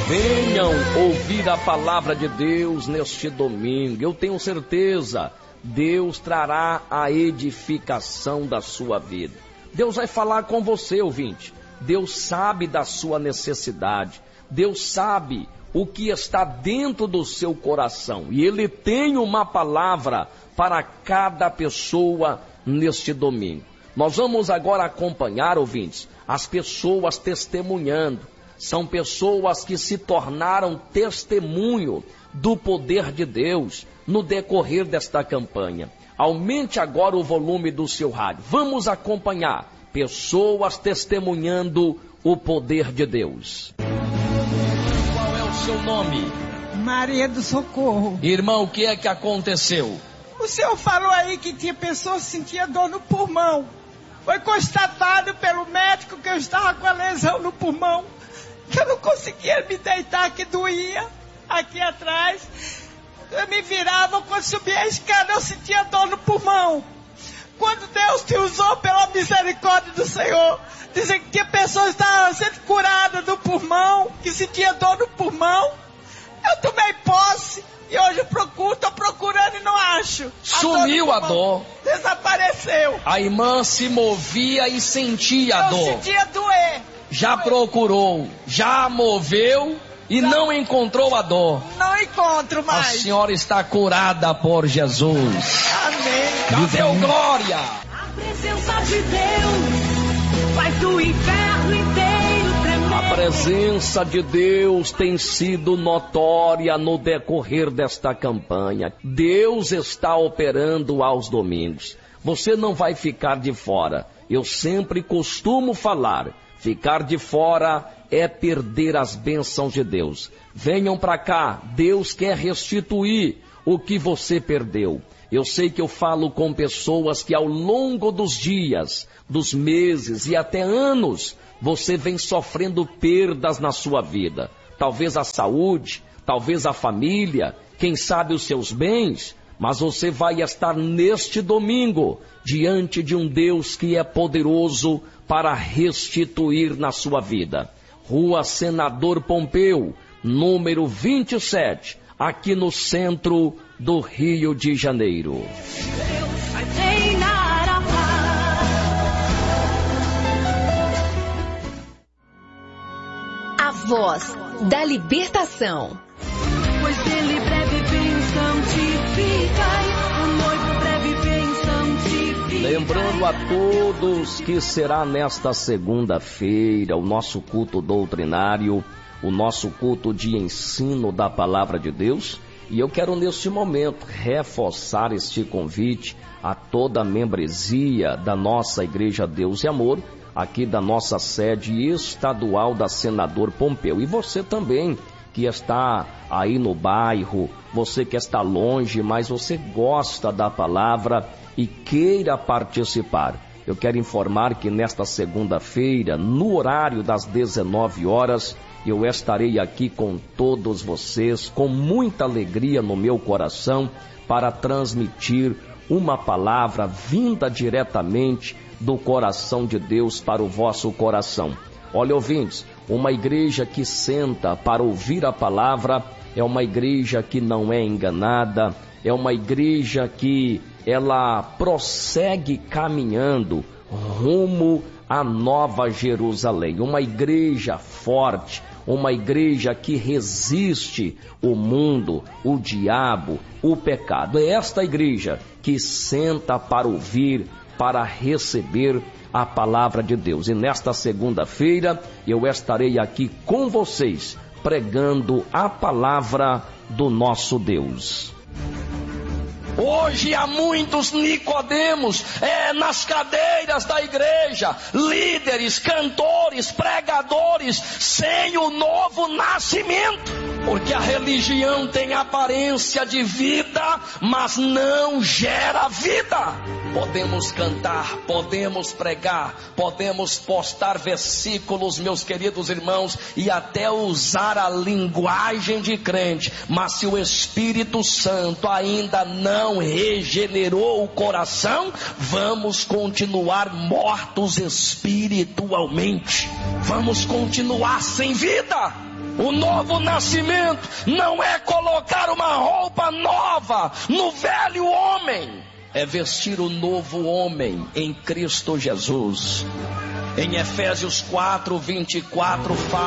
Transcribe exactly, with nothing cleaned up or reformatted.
Venham ouvir a palavra de Deus neste domingo. Eu tenho certeza, Deus trará a edificação da sua vida. Deus vai falar com você, ouvinte. Deus sabe da sua necessidade. Deus sabe o que está dentro do seu coração. E Ele tem uma palavra para cada pessoa neste domingo. Nós vamos agora acompanhar, ouvintes, as pessoas testemunhando. São pessoas que se tornaram testemunho do poder de Deus no decorrer desta campanha. Aumente agora o volume do seu rádio. Vamos acompanhar pessoas testemunhando o poder de Deus. Qual é o seu nome? Maria do Socorro. Irmão, o que é que aconteceu? O senhor falou aí que tinha pessoas que sentiam dor no pulmão. Foi constatado pelo médico que eu estava com a lesão no pulmão, que eu não conseguia me deitar, que doía aqui atrás. Eu me virava, quando subia a escada eu sentia dor no pulmão. Quando Deus te usou pela misericórdia do Senhor, dizem que tinha pessoas que estavam sendo curadas do pulmão, que sentia dor no pulmão. Eu tomei posse e hoje eu procuro, estou procurando e não acho. Sumiu a dor. Desapareceu. A irmã se movia e sentia a eu dor. Eu sentia doer. Já procurou, já moveu e já não encontrou a dor. Não encontro mais. A senhora está curada por Jesus. Amém. Cadê o glória? A presença de Deus faz o inferno inteiro tremer. A presença de Deus tem sido notória no decorrer desta campanha. Deus está operando aos domingos. Você não vai ficar de fora. Eu sempre costumo falar. Ficar de fora é perder as bênçãos de Deus. Venham para cá, Deus quer restituir o que você perdeu. Eu sei que eu falo com pessoas que ao longo dos dias, dos meses e até anos, você vem sofrendo perdas na sua vida. Talvez a saúde, talvez a família, quem sabe os seus bens, mas você vai estar neste domingo diante de um Deus que é poderoso para restituir na sua vida. Rua Senador Pompeu, número vinte e sete, aqui no centro do Rio de Janeiro. Deus vai treinar a paz. A voz da libertação. Pois ele breve bênção te fica, o noivo breve bênção te fica. Lembrando a todos que será nesta segunda-feira o nosso culto doutrinário, o nosso culto de ensino da palavra de Deus. E eu quero neste momento reforçar este convite a toda a membresia da nossa Igreja Deus e Amor, aqui da nossa sede estadual da Senador Pompeu. E você também, que está aí no bairro, você que está longe, mas você gosta da palavra e queira participar. Eu quero informar que nesta segunda-feira, no horário das dezenove horas, eu estarei aqui com todos vocês, com muita alegria no meu coração, para transmitir uma palavra vinda diretamente do coração de Deus para o vosso coração. Olha, ouvintes, uma igreja que senta para ouvir a palavra é uma igreja que não é enganada, é uma igreja que ela prossegue caminhando rumo à Nova Jerusalém. Uma igreja forte, uma igreja que resiste o mundo, o diabo, o pecado. É esta igreja que senta para ouvir, para receber a palavra de Deus. E nesta segunda-feira eu estarei aqui com vocês, pregando a palavra do nosso Deus. Hoje há muitos Nicodemos é, nas cadeiras da igreja, líderes, cantores, pregadores, sem o novo nascimento, porque a religião tem aparência de vida, mas não gera vida. Podemos cantar, podemos pregar, podemos postar versículos, meus queridos irmãos, e até usar a linguagem de crente, mas se o Espírito Santo ainda não regenerou o coração, vamos continuar mortos espiritualmente, vamos continuar sem vida. O novo nascimento não é colocar uma roupa nova no velho homem, é vestir o novo homem em Cristo Jesus. Em Efésios quatro, vinte e quatro fala: